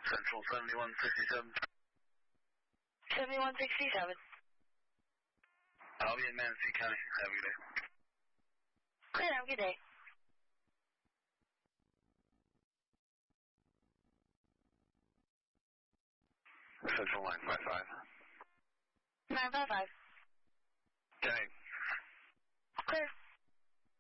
Central 7167. 7167. I'll be in Manatee County. Have a good day. Great, have a good day. Central 955. 955. Okay. Clear.